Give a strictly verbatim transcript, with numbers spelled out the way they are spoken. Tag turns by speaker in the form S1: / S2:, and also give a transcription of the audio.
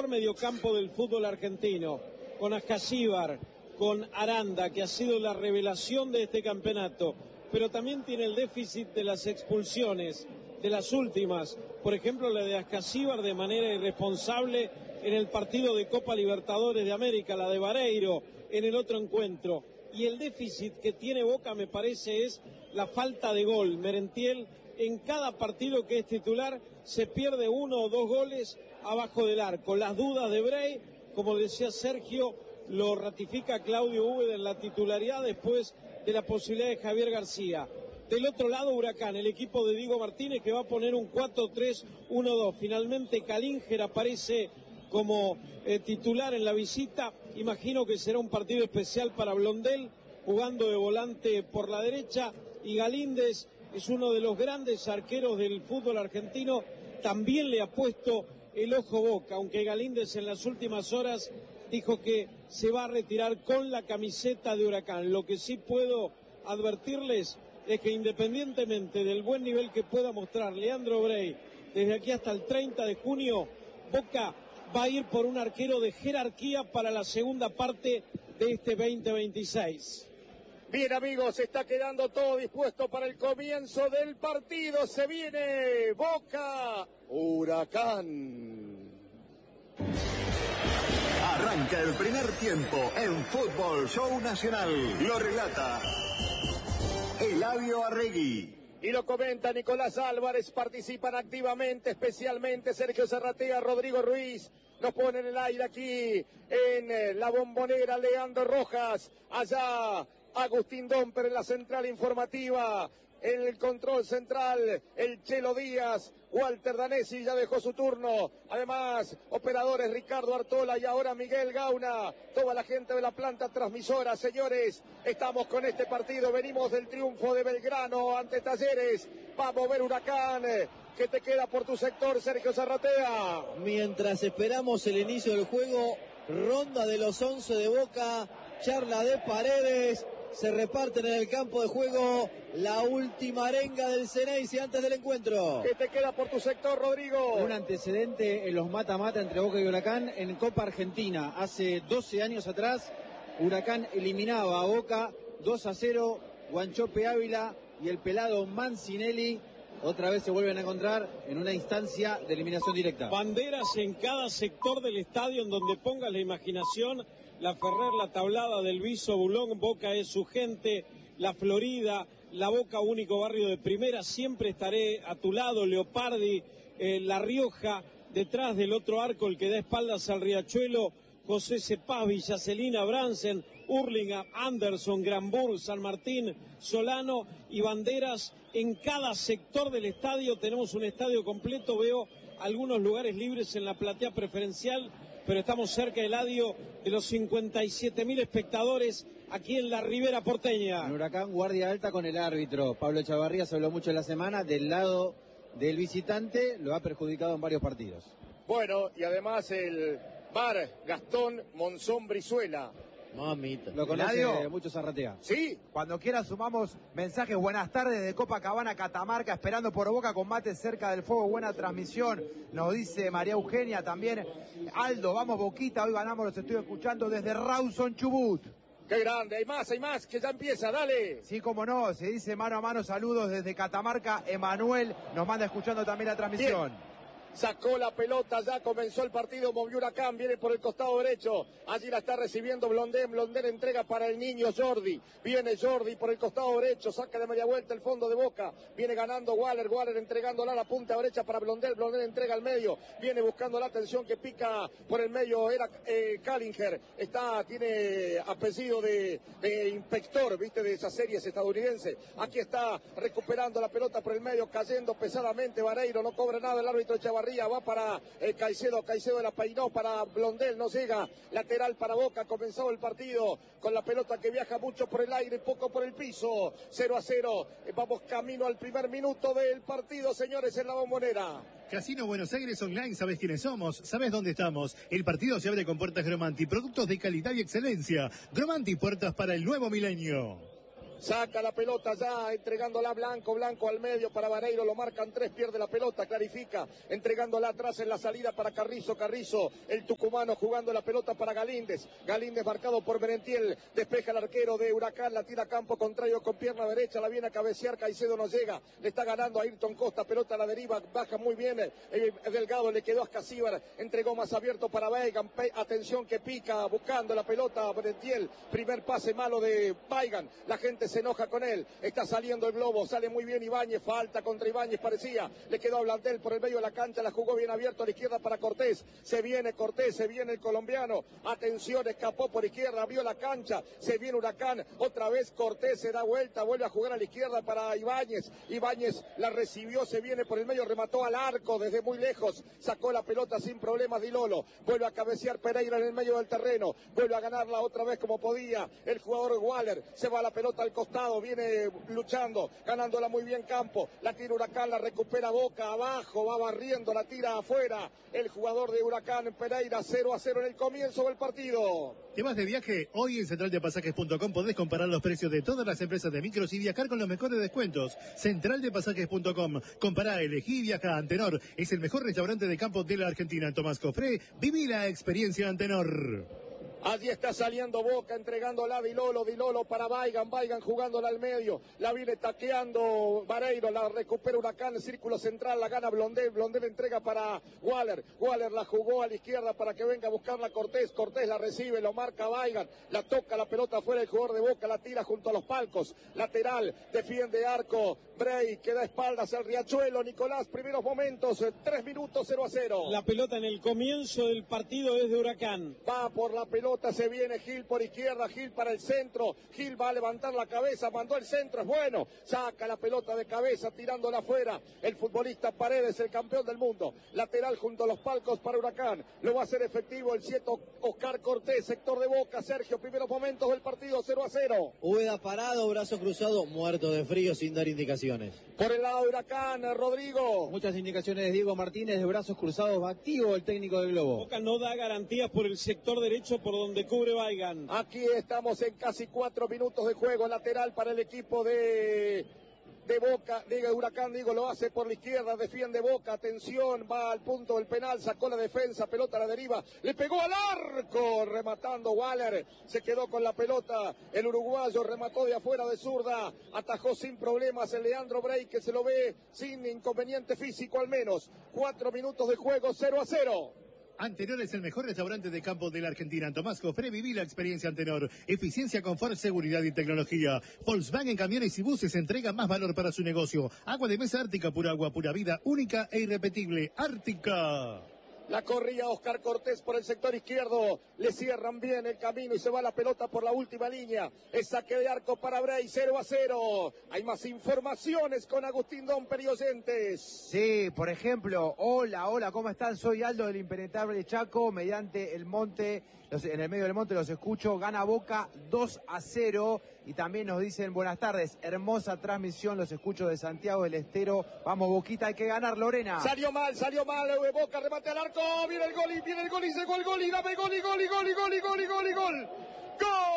S1: mejor mediocampo del fútbol argentino, con Ascasíbar, con Aranda, que ha sido la revelación de este campeonato, pero también tiene el déficit de las expulsiones, de las últimas, por ejemplo la de Ascasíbar de manera irresponsable en el partido de Copa Libertadores de América, la de Vareiro en el otro encuentro, y el déficit que tiene Boca me parece es la falta de gol. Merentiel en cada partido que es titular se pierde uno o dos goles abajo del arco. Las dudas de Brey, como decía Sergio, lo ratifica Claudio Úbeda en la titularidad después de la posibilidad de Javier García. Del otro lado, Huracán, el equipo de Diego Martínez, que va a poner un cuatro tres uno dos. Finalmente Calínger aparece como eh, titular en la visita. Imagino que será un partido especial para Blondel, jugando de volante por la derecha, y Galíndez es uno de los grandes arqueros del fútbol argentino. También le ha puesto el ojo Boca, aunque Galíndez en las últimas horas dijo que se va a retirar con la camiseta de Huracán. Lo que sí puedo advertirles es que independientemente del buen nivel que pueda mostrar Leandro Brey desde aquí hasta el treinta de junio, Boca va a ir por un arquero de jerarquía para la segunda parte de este veinte veintiséis.
S2: Bien, amigos, está quedando todo dispuesto para el comienzo del partido. Se viene Boca Huracán.
S3: Arranca el primer tiempo en Fútbol Show Nacional. Lo relata Eladio Arregui.
S2: Y lo comenta Nicolás Álvarez. Participan activamente, especialmente Sergio Zarratea, Rodrigo Ruiz. Nos pone en el aire aquí en la Bombonera Leandro Rojas. Allá Agustín Domper en la central informativa. En el control central, el Chelo Díaz. Walter Danesi ya dejó su turno. Además, operadores Ricardo Artola y ahora Miguel Gauna. Toda la gente de la planta transmisora. Señores, estamos con este partido. Venimos del triunfo de Belgrano ante Talleres. Vamos a ver Huracán. ¿Qué te queda por tu sector, Sergio Zarratea?
S4: Mientras esperamos el inicio del juego, ronda de los once de Boca, charla de Paredes. Se reparten en el campo de juego la última arenga del Ceneice antes del encuentro.
S2: ¿Qué te queda por tu sector, Rodrigo?
S5: Un antecedente en los mata-mata entre Boca y Huracán en Copa Argentina. Hace doce años atrás, Huracán eliminaba a Boca dos a cero, Guanchope Ávila y el pelado Mancinelli. Otra vez se vuelven a encontrar en una instancia de eliminación directa.
S1: Banderas en cada sector del estadio en donde pongas la imaginación. La Ferrer, la Tablada, del Viso, Bulón, Boca es su gente, la Florida, la Boca, único barrio de primera. Siempre estaré a tu lado, Leopardi, eh, La Rioja, detrás del otro arco, el que da espaldas al Riachuelo, José Cepaz, Villacelina, Bransen, Hurlingham, Anderson, Granburg, San Martín, Solano y Banderas. En cada sector del estadio tenemos un estadio completo. Veo algunos lugares libres en la platea preferencial, pero estamos cerca, Eladio, de los cincuenta y siete mil espectadores aquí en la Ribera Porteña.
S5: En Huracán, guardia alta con el árbitro. Pablo Echavarría se habló mucho en la semana del lado del visitante, lo ha perjudicado en varios partidos.
S2: Bueno, y además el Bar Gastón Monzón Brizuela.
S4: Mamita.
S5: Lo conoce
S6: Eladio.
S5: mucho Zarratea.
S2: Sí.
S6: Cuando quiera sumamos mensajes. Buenas tardes de Copacabana, Catamarca, esperando por Boca con mate cerca del fuego. Buena transmisión, nos dice María Eugenia. También Aldo, vamos Boquita, hoy ganamos, los estoy escuchando desde Rawson, Chubut.
S2: Qué grande, hay más, hay más, que ya empieza, dale.
S6: Sí, cómo no, se dice mano a mano, saludos desde Catamarca. Emanuel nos manda escuchando también la transmisión.
S2: Bien. Sacó la pelota, ya comenzó el partido, movió Huracán, viene por el costado derecho, allí la está recibiendo Blondén, Blondén entrega para el niño Jordi, viene Jordi por el costado derecho, saca de media vuelta el fondo de Boca, viene ganando Waller, Waller entregándola a la punta derecha para Blondén, Blondén entrega al medio, viene buscando la atención que pica por el medio, era eh, Callinger, está, tiene apellido de, de inspector, viste, de esas series estadounidenses, aquí está recuperando la pelota por el medio, cayendo pesadamente Vareiro, no cobra nada el árbitro Echavarría. Va para eh, Caicedo, Caicedo de la peinó para Blondel, no llega, lateral para Boca, comenzó el partido con la pelota que viaja mucho por el aire, poco por el piso, cero a cero, eh, vamos camino al primer minuto del partido, señores, en la Bombonera.
S7: Casino Buenos Aires Online, ¿sabes quiénes somos? ¿Sabes dónde estamos? El partido se abre con puertas Gromanti, productos de calidad y excelencia. Gromanti, puertas para el nuevo milenio.
S2: Saca la pelota ya, entregándola a Blanco, Blanco al medio para Vareiro, lo marcan tres, pierde la pelota, clarifica, entregándola atrás en la salida para Carrizo, Carrizo, el tucumano jugando la pelota para Galíndez, Galíndez marcado por Merentiel, despeja el arquero de Huracán, la tira a campo contrario con pierna derecha, la viene a cabecear, Caicedo no llega, le está ganando a Ayrton Costa, pelota a la deriva, baja muy bien, eh, Delgado le quedó a Escasíbar, entregó más abierto para Weigand, atención que pica, buscando la pelota Merentiel, primer pase malo de Weigand, la gente se enoja con él, está saliendo el globo, sale muy bien Ibáñez, falta contra Ibáñez parecía, le quedó a Blandel por el medio de la cancha, la jugó bien abierto a la izquierda para Cortés, se viene Cortés, se viene el colombiano, atención, escapó por izquierda, abrió la cancha, se viene Huracán, otra vez Cortés se da vuelta, vuelve a jugar a la izquierda para Ibáñez, Ibáñez la recibió, se viene por el medio, remató al arco desde muy lejos, sacó la pelota sin problemas Di Lolo, vuelve a cabecear Pereira en el medio del terreno, vuelve a ganarla otra vez como podía, el jugador Waller, se va la pelota al costado, viene luchando, ganándola muy bien Campo, la tira Huracán, la recupera Boca, abajo, va barriendo, la tira afuera, el jugador de Huracán, Pereira, cero a cero en el comienzo del partido.
S7: ¿Te vas de viaje? Hoy en central de pasajes punto com podés comparar los precios de todas las empresas de micros y viajar con los mejores descuentos. central de pasajes punto com. Compará, elegí y viaja. Antenor es el mejor restaurante de campo de la Argentina. Tomás Cofré, viví la experiencia Antenor.
S2: Allí está saliendo Boca, entregándola a Di Lolo, Di Lolo para Weigand, Weigand jugándola al medio, la viene taqueando Vareiro, la recupera Huracán, círculo central, la gana Blondel, Blondel entrega para Waller, Waller la jugó a la izquierda para que venga a buscarla Cortés, Cortés la recibe, lo marca Weigand, la toca la pelota fuera el jugador de Boca, la tira junto a los palcos, lateral, defiende arco, Bray, queda espaldas al Riachuelo, Nicolás, primeros momentos, tres minutos, cero a cero.
S1: La pelota en el comienzo del partido es de Huracán.
S2: Va por la pelota, se viene Gil por izquierda, Gil para el centro, Gil va a levantar la cabeza, mandó el centro, es bueno, saca la pelota de cabeza, tirándola afuera, el futbolista Paredes, el campeón del mundo, lateral junto a los palcos para Huracán, lo va a hacer efectivo el siete Oscar Cortés, sector de Boca, Sergio, primeros momentos del partido, cero a cero.
S4: Ueda parado, brazo cruzado, muerto de frío sin dar indicaciones.
S2: Por el lado de Huracán, Rodrigo.
S5: Muchas indicaciones de Diego Martínez, de brazos cruzados, va activo el técnico del Globo.
S1: Boca no da garantías por el sector derecho por donde cubre Weigand.
S2: Aquí estamos en casi cuatro minutos de juego, lateral para el equipo de... de Boca, diga Huracán, digo, lo hace por la izquierda, defiende Boca, atención, va al punto del penal, sacó la defensa, pelota a la deriva, le pegó al arco, rematando Waller, se quedó con la pelota, el uruguayo remató de afuera de zurda, atajó sin problemas el Leandro Bray, que se lo ve sin inconveniente físico al menos, cuatro minutos de juego, cero a cero.
S7: Antenor es el mejor restaurante de campo de la Argentina. Tomás Cofré, viví la experiencia Antenor. Eficiencia, confort, seguridad y tecnología. Volkswagen Camiones y Buses entrega más valor para su negocio. Agua de mesa Ártica, pura agua, pura vida, única e irrepetible. Ártica.
S2: La corría Oscar Cortés por el sector izquierdo, le cierran bien el camino y se va la pelota por la última línea. Es saque de arco para Bray, cero a cero. Hay más informaciones con Agustín Domper y oyentes.
S6: Sí, por ejemplo, hola, hola, ¿cómo están? Soy Aldo del Impenetrable Chaco, mediante el monte, los, en el medio del monte los escucho, gana Boca dos a cero. Y también nos dicen buenas tardes, hermosa transmisión, los escucho de Santiago del Estero. Vamos Boquita, hay que ganar, Lorena.
S2: Salió mal, salió mal, Boca, remate al arco, viene el gol y viene el gol y llegó el gol y dame gol y gol y gol y gol y gol y gol y gol. ¡Gol!